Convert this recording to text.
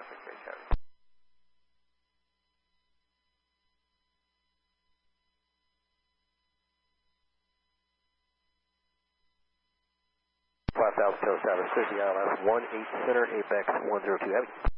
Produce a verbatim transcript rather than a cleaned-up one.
traffic, great traffic. Five thousand Tail Travis, fifty I L S, one eight Center, Apex one zero two Heavy.